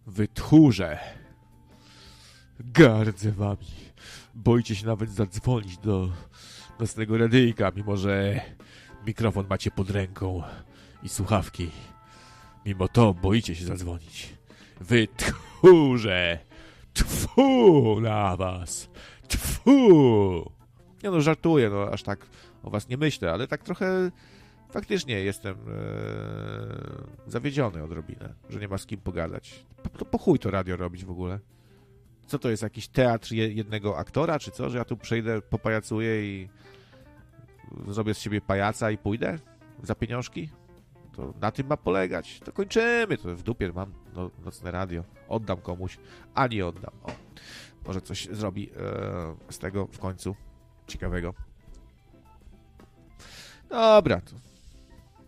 Wy tchórze. Gardzę wami. Boicie się nawet zadzwonić do nocnego radyjka, mimo że mikrofon macie pod ręką i słuchawki. Mimo to boicie się zadzwonić. Wy tchórze. Tfu na was. Tfu. Nie no, żartuję, no aż tak o was nie myślę, ale tak trochę faktycznie jestem zawiedziony odrobinę, że nie ma z kim pogadać. Po chuj to radio robić w ogóle? Co to jest, jakiś teatr jednego aktora, czy co? Że ja tu przejdę, popajacuję i zrobię z siebie pajaca i pójdę za pieniążki? To na tym ma polegać. To kończymy, to w dupie mam nocne radio. Oddam komuś, a nie oddam. O, może coś zrobi z tego w końcu ciekawego. Dobra, to